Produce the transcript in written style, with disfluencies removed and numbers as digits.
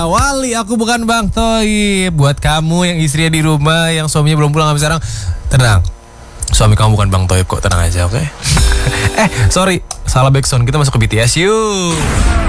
Wali, aku bukan Bang Toib. Buat kamu yang istrinya di rumah, yang suaminya belum pulang sampai sekarang, tenang. Suami kamu bukan Bang Toib kok, tenang aja, oke? Sorry, salah backsound. Kita masuk ke BTS yuk.